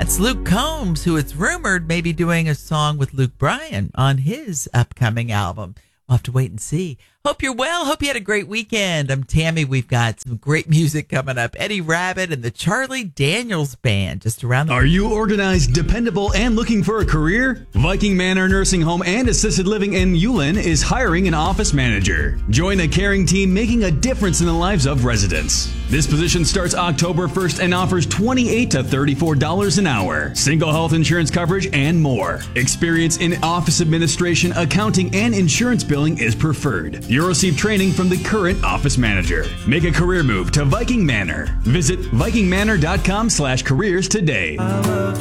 That's Luke Combs, who it's rumored may be doing a song with Luke Bryan on his upcoming album. We'll have to wait and see. Hope you're well. Hope you had a great weekend. I'm Tammy. We've got some great music coming up. Eddie Rabbitt and the Charlie Daniels Band just around the... Are you organized, dependable, and looking for a career? Viking Manor Nursing Home and Assisted Living in Ulen is hiring an office manager. Join a caring team making a difference in the lives of residents. This position starts October 1st and offers $28 to $34 an hour, single health insurance coverage, and more. Experience in office administration, accounting, and insurance billing is preferred. You'll receive training from the current office manager. Make a career move to Viking Manor. Visit vikingmanor.com/careers today.